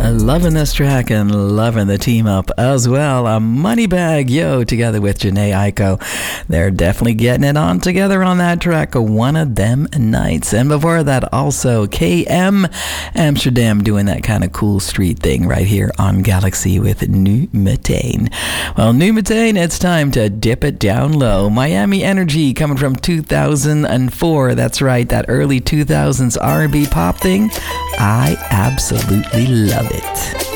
Loving this track and loving the team up as well. Moneybagg Yo together with Jhené Aiko. They're definitely getting it on together on that track, One of Them Nights. And before that, also KM Amsterdam doing that kind of cool street thing right here on Galaxy with New Methane. Well, New Methane, it's time to dip it down low. Miami Energy coming from 2004. That's right, that early 2000s R&B pop thing. I absolutely love it.